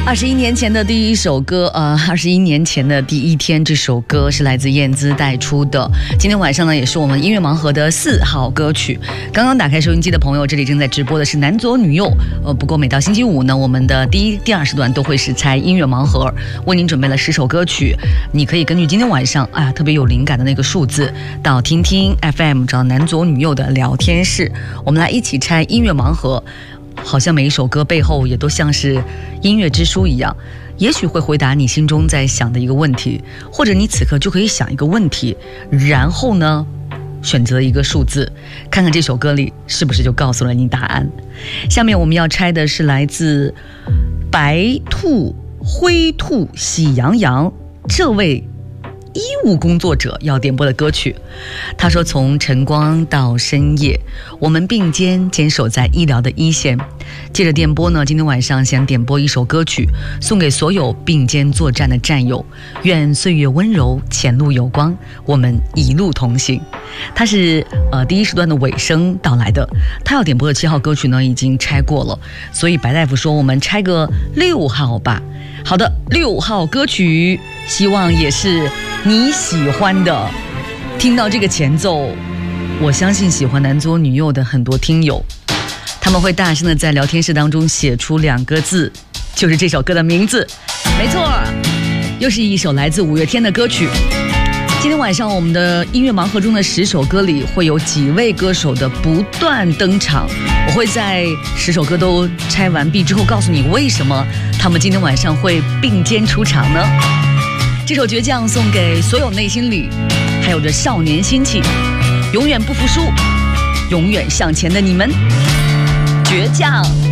21年前的第一首歌，21年前的第一天，这首歌是来自燕姿带出的。今天晚上呢，也是我们音乐盲盒的4号歌曲。刚刚打开收音机的朋友，这里正在直播的是男左女右。不过每到星期五呢，我们的第一、第二时段都会是拆音乐盲盒，为您准备了10首歌曲。你可以根据今天晚上特别有灵感的那个数字，到听听 FM 找男左女右的聊天室，我们来一起拆音乐盲盒。好像每一首歌背后也都像是音乐之书一样，也许会回答你心中在想的一个问题，或者你此刻就可以想一个问题，然后呢选择一个数字，看看这首歌里是不是就告诉了你答案。下面我们要拆的是来自白兔灰兔喜羊羊这位医务工作者要点播的歌曲。他说，从晨光到深夜，我们并肩坚守在医疗的一线。借着电波呢，今天晚上想点播一首歌曲，送给所有并肩作战的战友。愿岁月温柔，前路有光，我们一路同行。他是第一时段的尾声到来的，他要点播的7号歌曲呢已经拆过了，所以白大夫说我们拆个6号吧。好的，6号歌曲希望也是你喜欢的。听到这个前奏，我相信喜欢男左女右的很多听友，他们会大声的在聊天室当中写出2个字，就是这首歌的名字。没错，又是一首来自5月天的歌曲。今天晚上我们的音乐盲盒中的10首歌里，会有几位歌手的不断登场，我会在10首歌都拆完毕之后告诉你为什么他们今天晚上会并肩出场呢？这首倔强送给所有内心里还有着少年心气，永远不服输，永远向前的你们。倔强。